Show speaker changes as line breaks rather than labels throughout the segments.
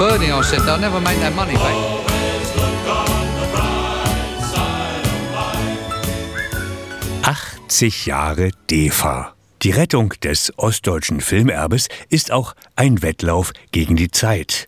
Bernie, I said, they'll never make that money back.
80 Jahre DEFA. Die Rettung des ostdeutschen Filmerbes ist auch ein Wettlauf gegen die Zeit.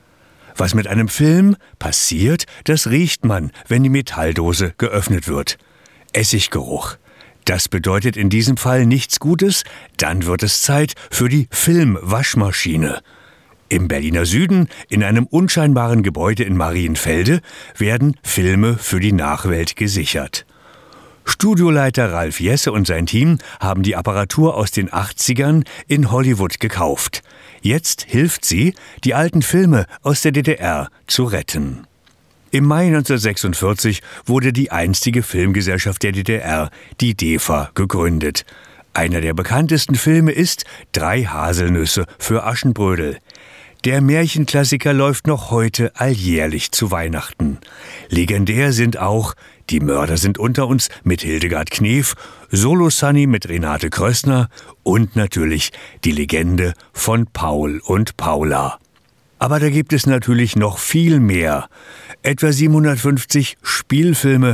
Was mit einem Film passiert, das riecht man, wenn die Metalldose geöffnet wird. Essiggeruch. Das bedeutet in diesem Fall nichts Gutes, dann wird es Zeit für die Filmwaschmaschine. Im Berliner Süden, in einem unscheinbaren Gebäude in Marienfelde, werden Filme für die Nachwelt gesichert. Studioleiter Ralf Jesse und sein Team haben die Apparatur aus den 80ern in Hollywood gekauft. Jetzt hilft sie, die alten Filme aus der DDR zu retten. Im Mai 1946 wurde die einstige Filmgesellschaft der DDR, die DEFA, gegründet. Einer der bekanntesten Filme ist 3 Haselnüsse für Aschenbrödel. Der Märchenklassiker läuft noch heute alljährlich zu Weihnachten. Legendär sind auch Die Mörder sind unter uns mit Hildegard Knef, Solo Sunny mit Renate Krössner und natürlich die Legende von Paul und Paula. Aber da gibt es natürlich noch viel mehr. Etwa 750 Spielfilme,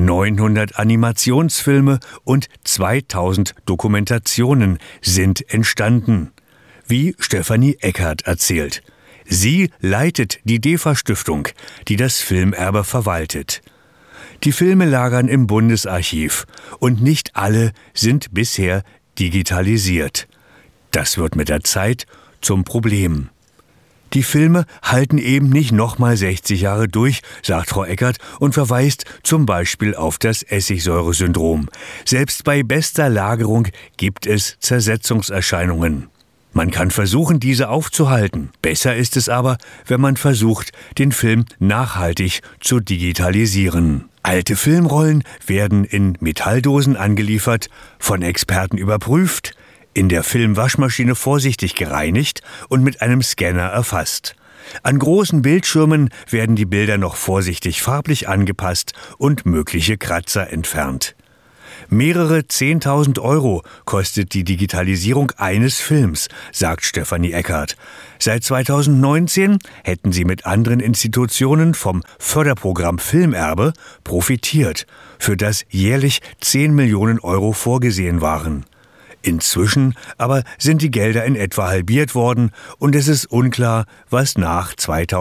900 Animationsfilme und 2000 Dokumentationen sind entstanden. Wie Stefanie Eckert erzählt. Sie leitet die DEFA-Stiftung, die das Filmerbe verwaltet. Die Filme lagern im Bundesarchiv und nicht alle sind bisher digitalisiert. Das wird mit der Zeit zum Problem. Die Filme halten eben nicht nochmal 60 Jahre durch, sagt Frau Eckert und verweist zum Beispiel auf das Essigsäuresyndrom. Selbst bei bester Lagerung gibt es Zersetzungserscheinungen. Man kann versuchen, diese aufzuhalten. Besser ist es aber, wenn man versucht, den Film nachhaltig zu digitalisieren. Alte Filmrollen werden in Metalldosen angeliefert, von Experten überprüft, in der Filmwaschmaschine vorsichtig gereinigt und mit einem Scanner erfasst. An großen Bildschirmen werden die Bilder noch vorsichtig farblich angepasst und mögliche Kratzer entfernt. Mehrere 10.000 € kostet die Digitalisierung eines Films, sagt Stefanie Eckert. Seit 2019 hätten sie mit anderen Institutionen vom Förderprogramm Filmerbe profitiert, für das jährlich 10 Millionen € vorgesehen waren. Inzwischen aber sind die Gelder in etwa halbiert worden und es ist unklar, was nach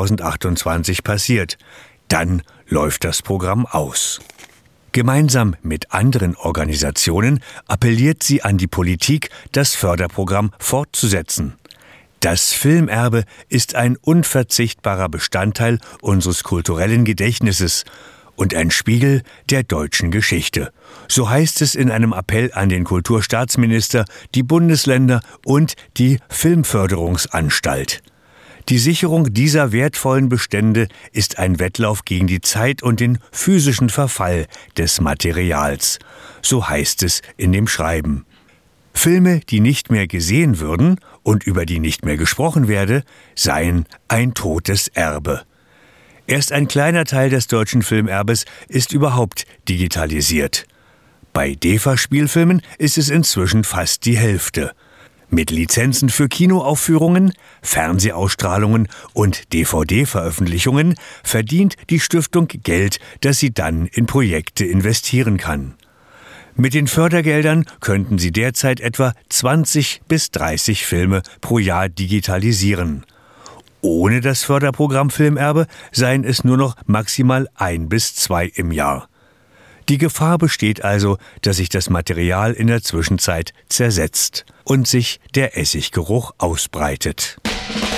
2028 passiert. Dann läuft das Programm aus. Gemeinsam mit anderen Organisationen appelliert sie an die Politik, das Förderprogramm fortzusetzen. Das Filmerbe ist ein unverzichtbarer Bestandteil unseres kulturellen Gedächtnisses und ein Spiegel der deutschen Geschichte. So heißt es in einem Appell an den Kulturstaatsminister, die Bundesländer und die Filmförderungsanstalt. Die Sicherung dieser wertvollen Bestände ist ein Wettlauf gegen die Zeit und den physischen Verfall des Materials. So heißt es in dem Schreiben. Filme, die nicht mehr gesehen würden und über die nicht mehr gesprochen werde, seien ein totes Erbe. Erst ein kleiner Teil des deutschen Filmerbes ist überhaupt digitalisiert. Bei DEFA-Spielfilmen ist es inzwischen fast die Hälfte. Mit Lizenzen für Kinoaufführungen, Fernsehausstrahlungen und DVD-Veröffentlichungen verdient die Stiftung Geld, das sie dann in Projekte investieren kann. Mit den Fördergeldern könnten sie derzeit etwa 20 bis 30 Filme pro Jahr digitalisieren. Ohne das Förderprogramm Filmerbe seien es nur noch maximal 1 bis 2 im Jahr. Die Gefahr besteht also, dass sich das Material in der Zwischenzeit zersetzt und sich der Essiggeruch ausbreitet.